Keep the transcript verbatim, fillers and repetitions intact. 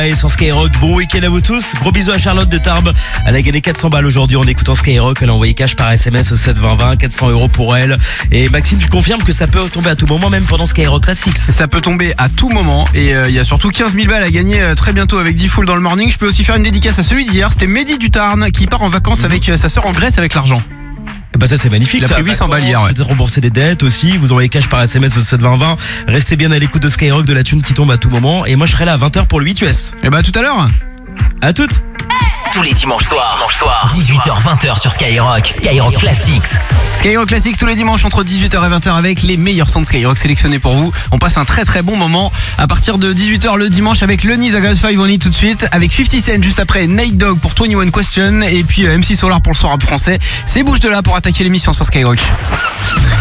Et sur Skyrock, bon week-end à vous tous. Gros bisous à Charlotte de Tarbes. Elle a gagné quatre cents balles aujourd'hui en écoutant Skyrock. Elle a envoyé cash par S M S au sept vingt vingt, quatre cents euros pour elle. Et Maxime, tu confirmes que ça peut tomber à tout moment, même pendant Skyrock Classics? Ça peut tomber à tout moment et il euh, y a surtout quinze mille balles à gagner euh, très bientôt avec D-Full dans le morning. Je peux aussi faire une dédicace à celui d'hier. C'était Mehdi du Tarn qui part en vacances avec euh, sa sœur en Grèce avec l'argent. Bah ça c'est magnifique. Il a ça. pris huit cents balles hier, ouais. Peut-être rembourser des dettes aussi. Vous envoyez cash par S M S au sept vingt vingt. Restez bien à l'écoute de Skyrock, de la thune qui tombe à tout moment. Et moi je serai là à vingt heures pour le huit U S. Et bah tout à l'heure. À toutes. Tous les dimanches soirs, dimanche soir, dix-huit heures vingt heures sur Skyrock. Skyrock Classics. Skyrock Classics tous les dimanches entre dix-huit heures et vingt heures avec les meilleurs sons de Skyrock sélectionnés pour vous. On passe un très très bon moment à partir de dix-huit heures le dimanche avec Lenny, The God Five On It tout de suite, avec cinquante Cent juste après, Nate Dogg pour vingt et un Question et puis euh, M C Solar pour le soir rap français. C'est bouge de là pour attaquer l'émission sur Skyrock.